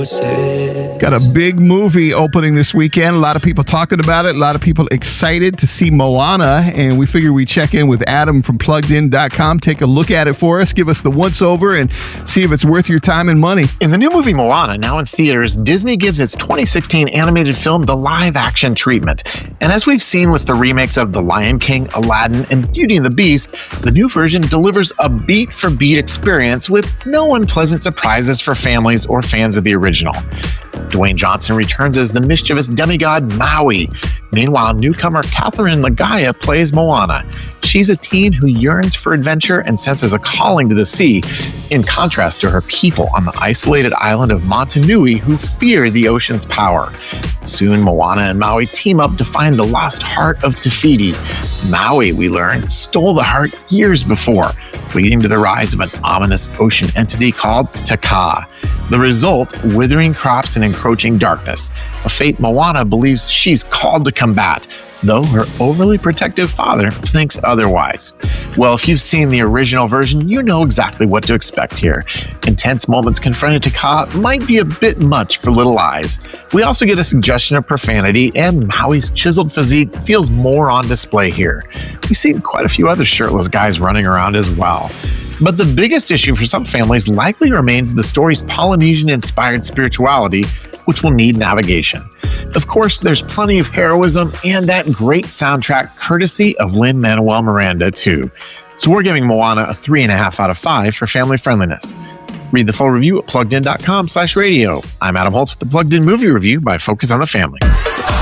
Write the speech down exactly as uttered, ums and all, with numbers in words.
Got a big movie opening this weekend. A lot of people talking about it. A lot of people excited to see Moana. And we figured we'd check in with Adam from plugged in dot com. Take a look at it for us. Give us the once over and see if it's worth your time and money. In the new movie Moana, now in theaters, Disney gives its twenty sixteen animated film the live action treatment. And as we've seen with the remakes of The Lion King, Aladdin, and Beauty and the Beast, the new version delivers a beat for beat experience with no unpleasant surprises for families or fans of the original. Dwayne Johnson returns as the mischievous demigod Maui. Meanwhile, newcomer Catherine Nagaya plays Moana. She's a teen who yearns for adventure and senses a calling to the sea, in contrast to her people on the isolated island of Motunui who fear the ocean's power. Soon, Moana and Maui team up to find the lost heart of Te Fiti. Maui, we learn, stole the heart years before, leading to the rise of an ominous ocean entity called Te Kā. The result, withering crops and encroaching darkness, a fate Moana believes she's called to combat, though her overly protective father thinks otherwise. Well, if you've seen the original version, you know exactly what to expect here. Intense moments confronting Te Kā might be a bit much for little eyes. We also get a suggestion of profanity, and Maui's chiseled physique feels more on display here. We've seen quite a few other shirtless guys running around as well. But the biggest issue for some families likely remains the story's Polynesian-inspired spirituality, which will need navigation. Of course, there's plenty of heroism and that great soundtrack courtesy of Lin-Manuel Miranda, too. So we're giving Moana a three point five out of five for family friendliness. Read the full review at plugged in dot com slash radio. I'm Adam Holtz with the Plugged In Movie Review by Focus on the Family.